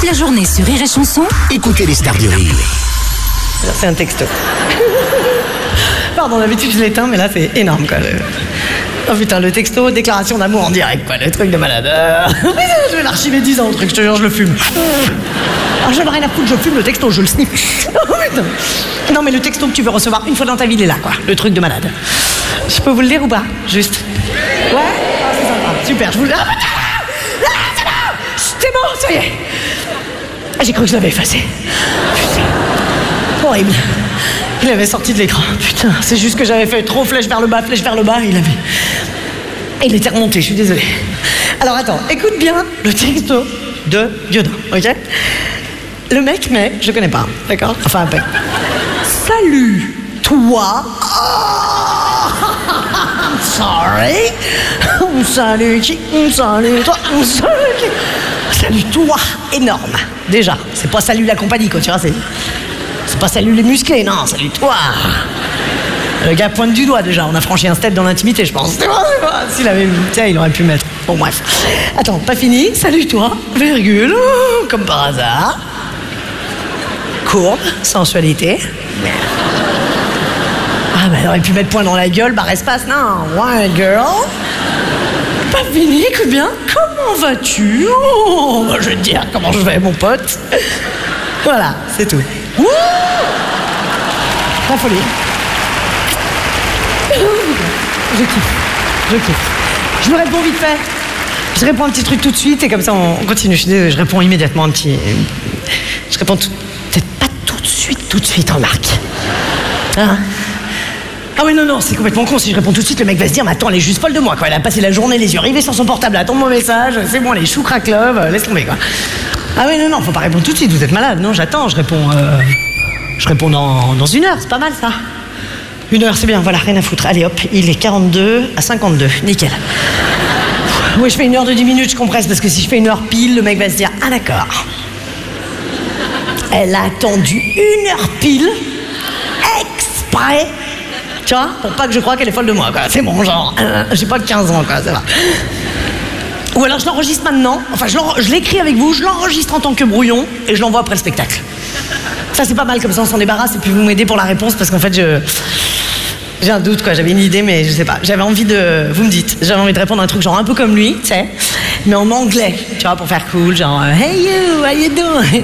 la journée sur Rire et Chanson, Écoutez les stars du rire. C'est un texto. Pardon, d'habitude je l'éteins, mais là c'est énorme quoi. Oh putain, le texto, déclaration d'amour en direct quoi, le truc de malade. Je vais l'archiver 10 ans le truc, je te jure, je le fume. Alors j'en ai rien à foutre, je fume le texto, je le sniffe. Oh, putain. Non mais le texto que tu veux recevoir une fois dans ta vie, il est là quoi, le truc de malade. Je peux vous le lire ou pas? Juste. Ouais? Ah, c'est sympa, super, je vous le... Ah, c'est bon! C'est bon, ça y est. J'ai cru que je l'avais effacé. Putain. Horrible. Il avait sorti de l'écran. Putain, c'est juste que j'avais fait trop flèche vers le bas, il était remonté, je suis désolée. Alors attends, écoute bien le texto de Diodin, ok? Le mec, mais je connais pas, d'accord? Enfin, un peu. Salut, toi. Oh, I'm sorry. Salut qui? Salut toi. Salut qui? Salut toi, énorme. Déjà, c'est pas salut la compagnie, quoi, tu vois, c'est pas salut les musclés, non, salut toi. Le gars pointe du doigt déjà, on a franchi un step dans l'intimité, je pense. C'est bon. S'il avait vu, tiens, il aurait pu mettre. Bon, bref. Attends, pas fini. Salut toi, virgule, comme par hasard. Courbe, sensualité. Ah, bah, il aurait pu mettre point dans la gueule, barre espace, non. Ouais, girl. Pas fini, écoute bien. Comment vas-tu? Oh, bah, je vais te dire comment je vais, mon pote. Voilà, c'est tout. Wouh! La folie. Je kiffe. Je me réponds vite fait. Je réponds un petit truc tout de suite et comme ça on continue. Je suis désolée, je réponds immédiatement un petit... Je réponds peut-être pas tout de suite, remarque. Hein? Ah oui, non, c'est complètement con. Si je réponds tout de suite, le mec va se dire, mais attends, elle est juste folle de moi, quoi. Elle a passé la journée les yeux rivés sur son portable, elle attend mon message, c'est bon, les choux crack love, laisse tomber, quoi. Ah oui, non, faut pas répondre tout de suite, vous êtes malade. Non, j'attends, je réponds dans 1 heure, c'est pas mal, ça. 1 heure, c'est bien, voilà, rien à foutre. Allez, hop, il est 42 à 52, nickel. Oui, je fais 1 heure de 10 minutes, je compresse, parce que si je fais 1 heure pile, le mec va se dire, ah d'accord. Elle a attendu 1 heure pile, exprès, tu vois, pour pas que je croie qu'elle est folle de moi, quoi. C'est bon, genre, j'ai pas que 15 ans, quoi, ça va. Ou alors je l'enregistre maintenant, enfin je l'écris avec vous, je l'enregistre en tant que brouillon, et je l'envoie après le spectacle. Ça c'est pas mal, comme ça on s'en débarrasse, et puis vous m'aidez pour la réponse, parce qu'en fait j'ai un doute, quoi, j'avais une idée, mais je sais pas, j'avais envie de répondre à un truc genre un peu comme lui, tu sais, mais en anglais, tu vois, pour faire cool, genre hey you, how you doing?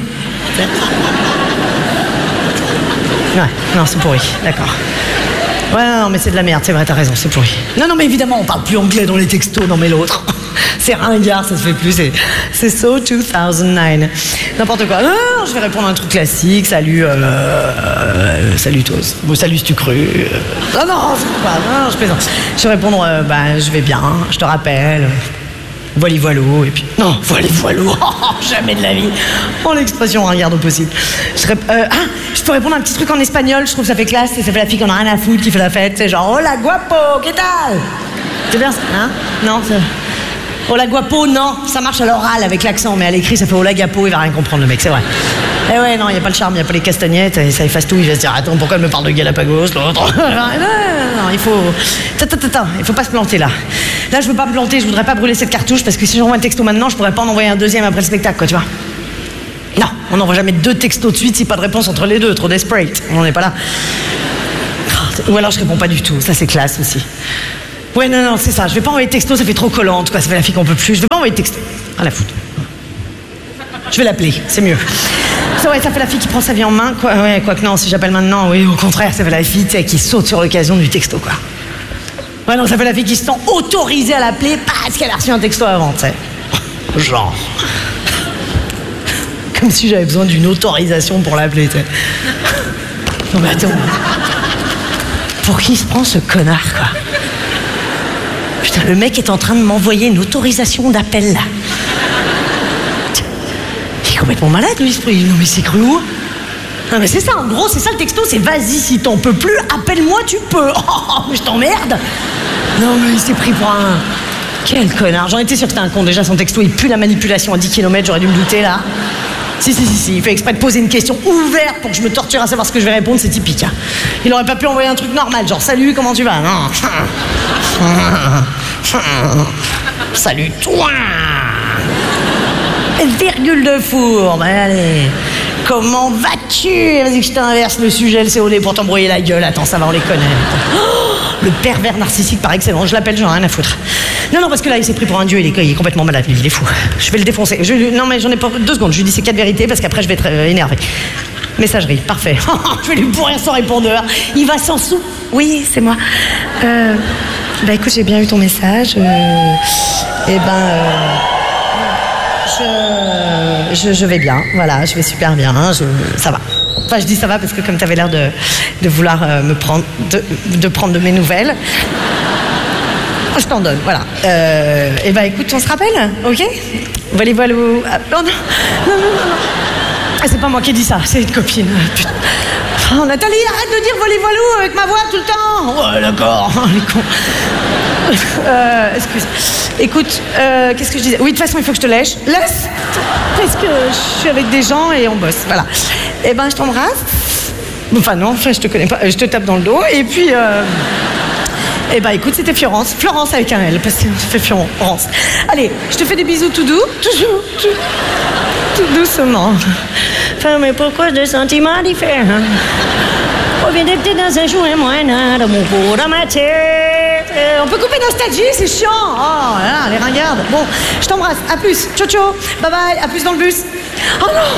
Ouais, non, c'est pourri, d'accord. Ouais, non, mais c'est de la merde, c'est vrai, t'as raison, c'est pourri. Non, mais évidemment, on parle plus anglais dans les textos, non mais l'autre. C'est ringard, ça se fait plus, c'est so 2009. N'importe quoi. Non, je vais répondre à un truc classique, salut, salut toi. Bon, salut si tu cru. Non, je plaisante. Je vais répondre, je vais bien, je te rappelle. Voili voilou, et puis... Non, voili voilou, jamais de la vie. Oh, l'expression ringard au possible. Je peux répondre à un petit truc en espagnol, je trouve ça fait classe, et ça fait la fille qu'on a rien à foutre, qui fait la fête, c'est genre, hola guapo, ¿qué tal? C'est bien ça, hein? Non, c'est... Hola guapo, non, ça marche à l'oral avec l'accent, mais à l'écrit ça fait hola gapo, il va rien comprendre le mec, c'est vrai. Eh ouais, non, il n'y a pas le charme, il n'y a pas les castagnettes, et ça efface tout, il va se dire, attends, pourquoi elle me parle de Galapagos, l'autre? Non, il faut... Attends, il faut pas se planter là. Là, je veux pas me planter, je voudrais pas brûler cette cartouche, parce que si j'envoie un texto maintenant, je pourrais pas en envoyer un deuxième après le spectacle, quoi, tu vois. Non, on n'envoie jamais 2 textos de suite si pas de réponse entre les deux, trop desperate, on n'en est pas là. Ou alors je réponds pas du tout, ça c'est classe aussi. Ouais, non, c'est ça. Je vais pas envoyer de texto, ça fait trop collante, quoi. Ça fait la fille qu'on peut plus. Je vais pas envoyer de texto. À la foutre. Je vais l'appeler, c'est mieux. Ça, ouais, ça fait la fille qui prend sa vie en main, quoi. Ouais, quoi que non, si j'appelle maintenant, oui, au contraire, ça fait la fille, tu sais, qui saute sur l'occasion du texto, quoi. Ouais, non, ça fait la fille qui se sent autorisée à l'appeler parce qu'elle a reçu un texto avant, tu sais. Genre. Comme si j'avais besoin d'une autorisation pour l'appeler, tu sais. Non, mais attends. Pour qui se prend ce connard, quoi? Putain, le mec est en train de m'envoyer une autorisation d'appel, là. Il est complètement malade, lui, non, mais c'est cru où? Non, mais c'est ça, en gros, c'est ça le texto, c'est vas-y, si t'en peux plus, appelle-moi, tu peux. Oh, mais je t'emmerde. Non, mais il s'est pris pour un... Quel connard, j'en étais sûr que c'était un con. Déjà, son texto, il pue la manipulation à 10 km, j'aurais dû me douter, là. Si, il fait exprès de poser une question ouverte pour que je me torture à savoir ce que je vais répondre, c'est typique. Hein. Il aurait pas pu envoyer un truc normal, genre salut, comment tu vas? Non. Salut toi. virgule de four. Allez. Comment vas-tu? Vas-y que je t'inverse le sujet, le COD pour t'embrouiller la gueule. Attends, ça va, on les connaît. Oh, le pervers narcissique par excellence. Je l'appelle, j'en ai rien à foutre. Non, parce que là, il s'est pris pour un dieu, il est complètement malade, lui, il est fou. Je vais le défoncer. Non, mais j'en ai pas 2 secondes. Je lui dis ces 4 vérités parce qu'après, je vais être énervé. Messagerie, parfait. Je vais lui pourrir son répondeur. Il va s'en sous. Oui, c'est moi. Écoute, j'ai bien eu ton message. Je vais bien, voilà, je vais super bien, ça va. Enfin, je dis ça va parce que comme tu avais l'air de vouloir me prendre, de prendre de mes nouvelles, je t'en donne, voilà. Écoute, on se rappelle, ok? Voilà. Non. Ah, c'est pas moi qui ai dit ça, c'est une copine. Putain. Oh, Nathalie, arrête de dire volley-voilou avec ma voix tout le temps. Ouais, d'accord, les cons. Excuse. Écoute, qu'est-ce que je disais? Oui, de toute façon, il faut que je te laisse. Laisse. Parce que je suis avec des gens et on bosse, voilà. Je t'embrasse. Enfin non, je te connais pas, je te tape dans le dos. Et puis, écoute, c'était Florence. Florence avec un L, parce que ça fait Florence. Allez, je te fais des bisous tout doux, tout doucement. Enfin, mais pourquoi des sentiments différents? On vient d'être dans un jour et moi, de mon cours dans ma tête. On peut couper nostalgie, c'est chiant. Oh là, les ringardes. Bon, je t'embrasse. À plus. Ciao, ciao. Bye bye. À plus dans le bus. Oh non.